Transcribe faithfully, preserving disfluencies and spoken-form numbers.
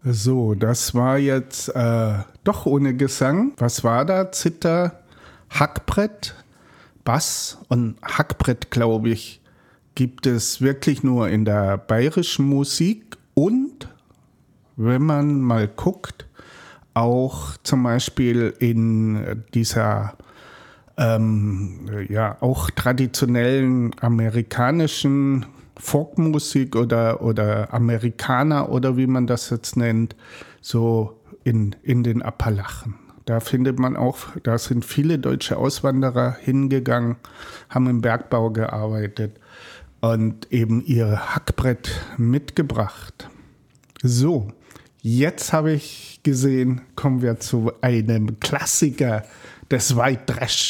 So, das war jetzt äh, doch ohne Gesang. Was war da? Zither, Hackbrett, Bass und Hackbrett, glaube ich, gibt es wirklich nur in der bayerischen Musik und, wenn man mal guckt, auch zum Beispiel in dieser ähm, ja auch traditionellen amerikanischen Folkmusik oder, oder Amerikaner oder wie man das jetzt nennt, so in, in den Appalachen. Da findet man auch, da sind viele deutsche Auswanderer hingegangen, haben im Bergbau gearbeitet und eben ihr Hackbrett mitgebracht. So, jetzt habe ich gesehen, kommen wir zu einem Klassiker des White Trash.